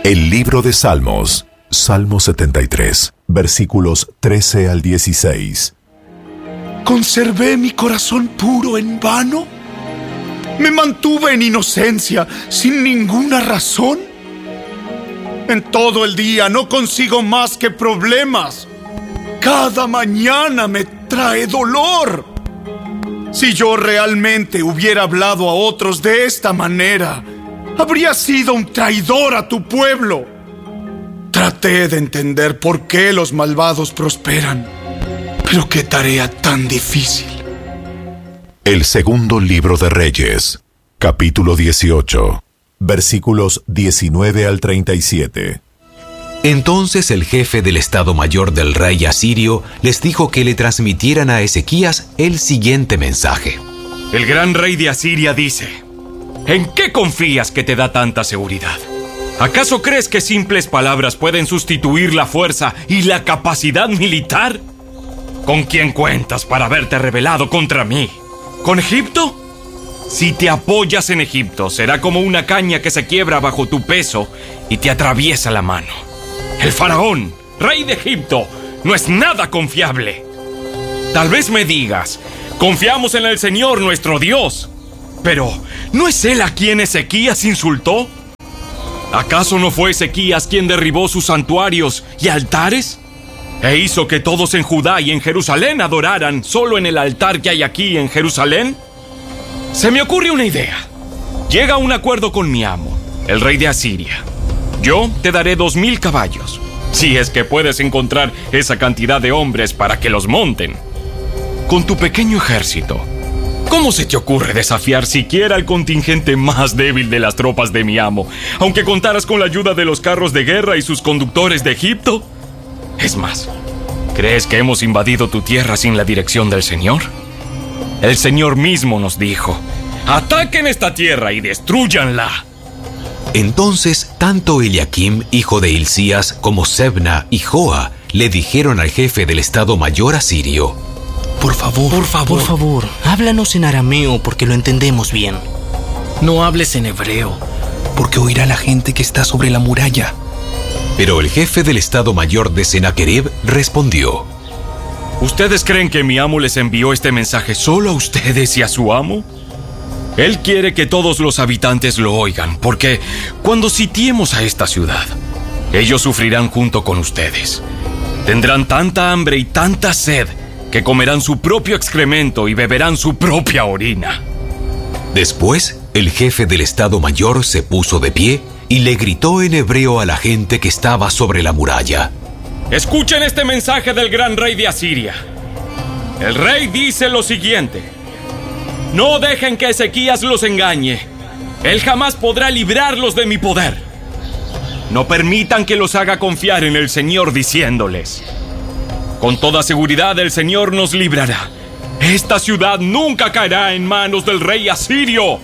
El libro de Salmos, Salmo 73, versículos 13 al 16. ¿Conservé mi corazón puro en vano? ¿Me mantuve en inocencia sin ninguna razón? En todo el día no consigo más que problemas. Cada mañana me trae dolor. Si yo realmente hubiera hablado a otros de esta manera, habría sido un traidor a tu pueblo. Traté de entender por qué los malvados prosperan, pero qué tarea tan difícil. El segundo libro de Reyes, capítulo 18, versículos 19 al 37. Entonces el jefe del estado mayor del rey asirio les dijo que le transmitieran a Ezequías el siguiente mensaje. El gran rey de Asiria dice: ¿en qué confías que te da tanta seguridad? ¿Acaso crees que simples palabras pueden sustituir la fuerza y la capacidad militar? ¿Con quién cuentas para haberte rebelado contra mí? ¿Con Egipto? Si te apoyas en Egipto, será como una caña que se quiebra bajo tu peso y te atraviesa la mano. El faraón, rey de Egipto, no es nada confiable. Tal vez me digas: confiamos en el Señor nuestro Dios. Pero, ¿no es Él a quien Ezequías insultó? ¿Acaso no fue Ezequías quien derribó sus santuarios y altares? ¿E hizo que todos en Judá y en Jerusalén adoraran solo en el altar que hay aquí en Jerusalén? Se me ocurre una idea. Llega a un acuerdo con mi amo, el rey de Asiria. Yo te daré 2,000 caballos, si es que puedes encontrar esa cantidad de hombres para que los monten. Con tu pequeño ejército, ¿cómo se te ocurre desafiar siquiera al contingente más débil de las tropas de mi amo, aunque contaras con la ayuda de los carros de guerra y sus conductores de Egipto? Es más, ¿crees que hemos invadido tu tierra sin la dirección del Señor? El Señor mismo nos dijo: ataquen esta tierra y destrúyanla. Entonces, tanto Eliakim, hijo de Hilcías, como Sebna y Joa le dijeron al jefe del estado mayor asirio: Por favor, háblanos en arameo porque lo entendemos bien. No hables en hebreo, porque oirá la gente que está sobre la muralla. Pero el jefe del estado mayor de Sennacherib respondió: ¿ustedes creen que mi amo les envió este mensaje solo a ustedes y a su amo? Él quiere que todos los habitantes lo oigan, porque cuando sitiemos a esta ciudad, ellos sufrirán junto con ustedes. Tendrán tanta hambre y tanta sed que comerán su propio excremento y beberán su propia orina. Después, el jefe del estado mayor se puso de pie y le gritó en hebreo a la gente que estaba sobre la muralla: escuchen este mensaje del gran rey de Asiria. El rey dice lo siguiente: no dejen que Ezequías los engañe. Él jamás podrá librarlos de mi poder. No permitan que los haga confiar en el Señor diciéndoles: con toda seguridad el Señor nos librará. Esta ciudad nunca caerá en manos del rey asirio.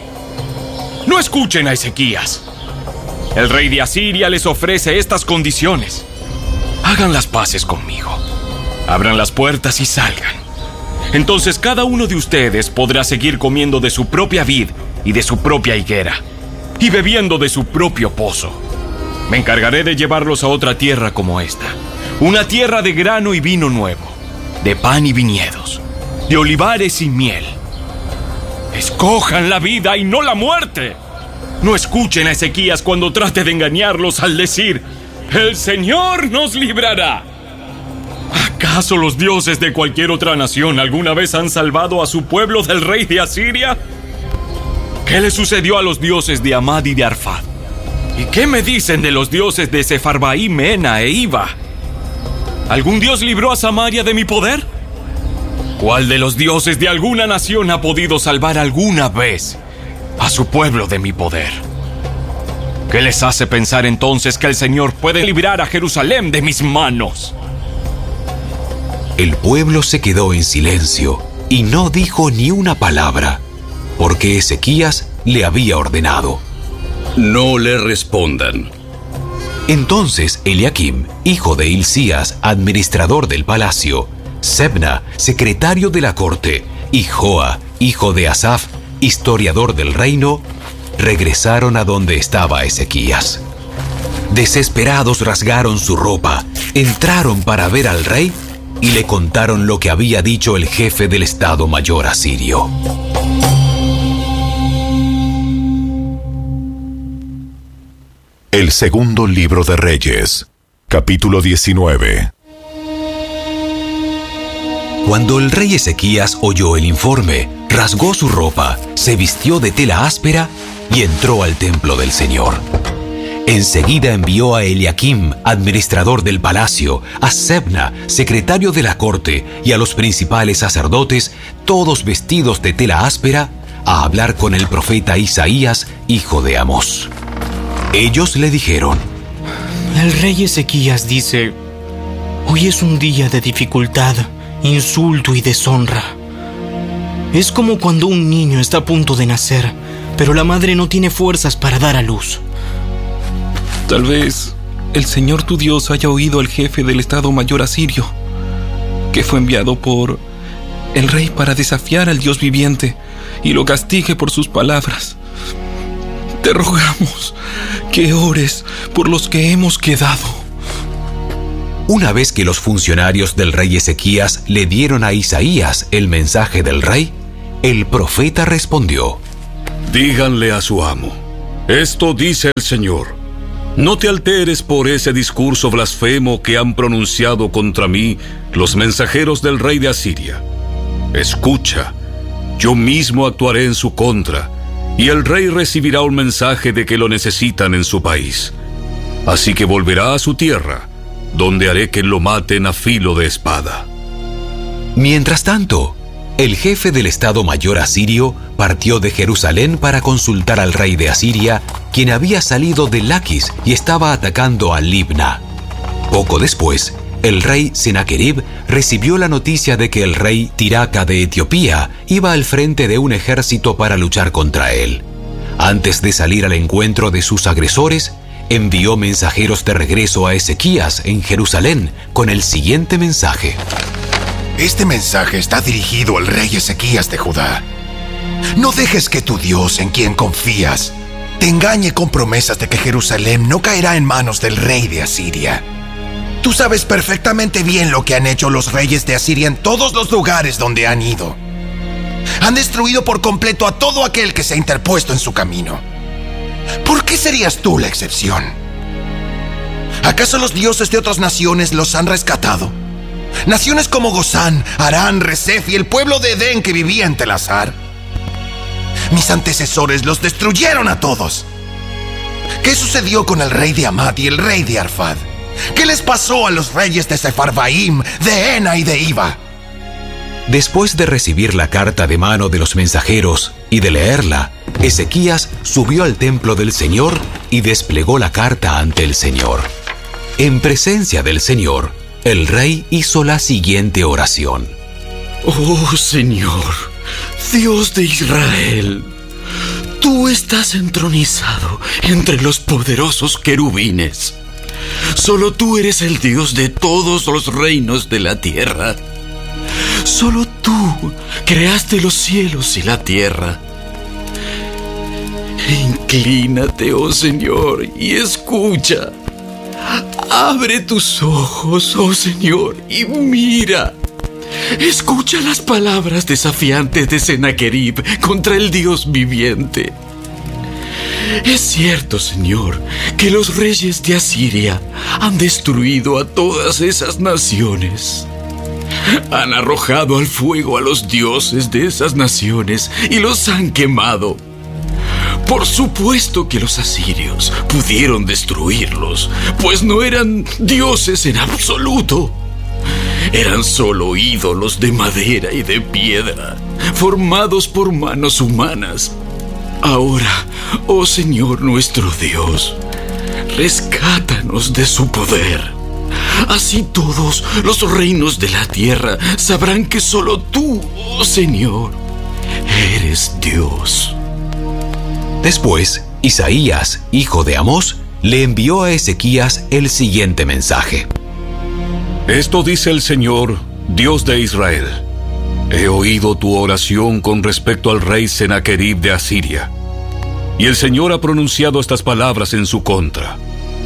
No escuchen a Ezequías. El rey de Asiria les ofrece estas condiciones: hagan las paces conmigo, abran las puertas y salgan. Entonces cada uno de ustedes podrá seguir comiendo de su propia vid y de su propia higuera, y bebiendo de su propio pozo. Me encargaré de llevarlos a otra tierra como esta, una tierra de grano y vino nuevo, de pan y viñedos, de olivares y miel. Escojan la vida y no la muerte. No escuchen a Ezequías cuando trate de engañarlos al decir: el Señor nos librará. ¿Acaso los dioses de cualquier otra nación alguna vez han salvado a su pueblo del rey de Asiria? ¿Qué le sucedió a los dioses de Amad y de Arfad? ¿Y qué me dicen de los dioses de Sefarbaí, Mena e Iva? ¿Algún dios libró a Samaria de mi poder? ¿Cuál de los dioses de alguna nación ha podido salvar alguna vez a su pueblo de mi poder? ¿Qué les hace pensar entonces que el Señor puede librar a Jerusalén de mis manos? El pueblo se quedó en silencio y no dijo ni una palabra, porque Ezequías le había ordenado: no le respondan. Entonces Eliakim, hijo de Hilcías, administrador del palacio, Sebna, secretario de la corte, y Joa, hijo de Asaf, historiador del reino, regresaron a donde estaba Ezequías. Desesperados rasgaron su ropa, entraron para ver al rey y le contaron lo que había dicho el jefe del Estado Mayor asirio. El segundo libro de Reyes, capítulo 19. Cuando el rey Ezequías oyó el informe, rasgó su ropa, se vistió de tela áspera y entró al templo del Señor. Enseguida envió a Eliakim, administrador del palacio, a Sebna, secretario de la corte, y a los principales sacerdotes, todos vestidos de tela áspera, a hablar con el profeta Isaías, hijo de Amós. Ellos le dijeron: El rey Ezequías dice: hoy es un día de dificultad, insulto y deshonra. Es como cuando un niño está a punto de nacer, pero la madre no tiene fuerzas para dar a luz. Tal vez el Señor tu Dios haya oído al jefe del Estado Mayor asirio, que fue enviado por el rey para desafiar al Dios viviente, y lo castigue por sus palabras. Te rogamos que ores por los que hemos quedado. Una vez que los funcionarios del rey Ezequías le dieron a Isaías el mensaje del rey, el profeta respondió: Díganle a su amo: esto dice el Señor. No te alteres por ese discurso blasfemo que han pronunciado contra mí los mensajeros del rey de Asiria. Escucha, yo mismo actuaré en su contra, y el rey recibirá un mensaje de que lo necesitan en su país. Así que volverá a su tierra, donde haré que lo maten a filo de espada. Mientras tanto, el jefe del Estado Mayor asirio partió de Jerusalén para consultar al rey de Asiria, quien había salido de Laquis y estaba atacando a Libna. Poco después, el rey Sennacherib recibió la noticia de que el rey Tiraca de Etiopía iba al frente de un ejército para luchar contra él. Antes de salir al encuentro de sus agresores, envió mensajeros de regreso a Ezequías en Jerusalén con el siguiente mensaje: Este mensaje está dirigido al rey Ezequías de Judá. No dejes que tu Dios, en quien confías, te engañe con promesas de que Jerusalén no caerá en manos del rey de Asiria. Tú sabes perfectamente bien lo que han hecho los reyes de Asiria en todos los lugares donde han ido. Han destruido por completo a todo aquel que se ha interpuesto en su camino. ¿Por qué serías tú la excepción? ¿Acaso los dioses de otras naciones los han rescatado? Naciones como Gozán, Harán, Resef y el pueblo de Edén que vivía en Telasar. Mis antecesores los destruyeron a todos. ¿Qué sucedió con el rey de Hamat y el rey de Arfad? ¿Qué les pasó a los reyes de Sefarvaim, de Ena y de Iva? Después de recibir la carta de mano de los mensajeros y de leerla, Ezequías subió al templo del Señor y desplegó la carta ante el Señor. En presencia del Señor, el rey hizo la siguiente oración: Oh Señor, Dios de Israel, tú estás entronizado entre los poderosos querubines. Solo tú eres el Dios de todos los reinos de la tierra. Solo tú creaste los cielos y la tierra. Inclínate, oh Señor, y escucha. Abre tus ojos, oh Señor, y mira. Escucha las palabras desafiantes de Sennacherib contra el Dios viviente. Es cierto, Señor, que los reyes de Asiria han destruido a todas esas naciones. Han arrojado al fuego a los dioses de esas naciones y los han quemado. Por supuesto que los asirios pudieron destruirlos, pues no eran dioses en absoluto. Eran solo ídolos de madera y de piedra, formados por manos humanas. Ahora, oh Señor nuestro Dios, rescátanos de su poder. Así todos los reinos de la tierra sabrán que solo tú, oh Señor, eres Dios. Después, Isaías, hijo de Amós, le envió a Ezequías el siguiente mensaje: Esto dice el Señor, Dios de Israel. He oído tu oración con respecto al rey Sennacherib de Asiria, y el Señor ha pronunciado estas palabras en su contra.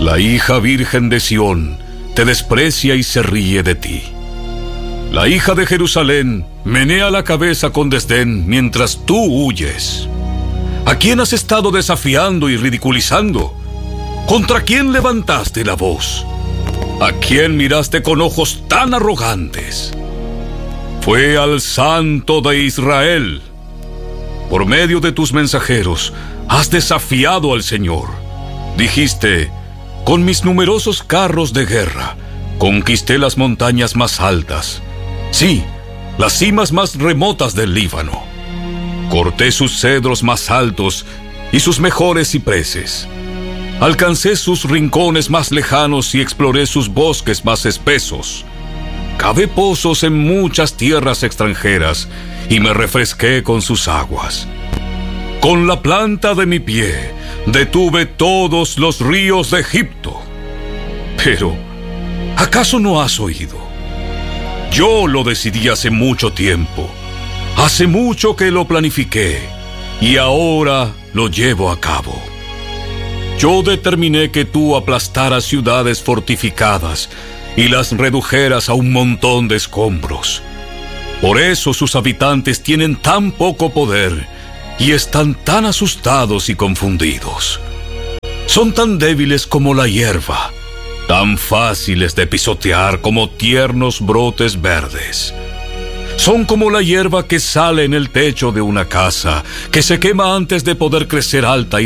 La hija virgen de Sión te desprecia y se ríe de ti. La hija de Jerusalén menea la cabeza con desdén mientras tú huyes. ¿A quién has estado desafiando y ridiculizando? ¿Contra quién levantaste la voz? ¿A quién miraste con ojos tan arrogantes? Fue al Santo de Israel. Por medio de tus mensajeros has desafiado al Señor. Dijiste: con mis numerosos carros de guerra conquisté las montañas más altas, sí, las cimas más remotas del Líbano. Corté sus cedros más altos y sus mejores cipreses. Alcancé sus rincones más lejanos y exploré sus bosques más espesos. Cavé pozos en muchas tierras extranjeras y me refresqué con sus aguas. Con la planta de mi pie detuve todos los ríos de Egipto. Pero, ¿acaso no has oído? Yo lo decidí hace mucho tiempo. Hace mucho que lo planifiqué y ahora lo llevo a cabo. Yo determiné que tú aplastaras ciudades fortificadas y las redujeras a un montón de escombros. Por eso sus habitantes tienen tan poco poder y están tan asustados y confundidos. Son tan débiles como la hierba, tan fáciles de pisotear como tiernos brotes verdes. Son como la hierba que sale en el techo de una casa, que se quema antes de poder crecer alta y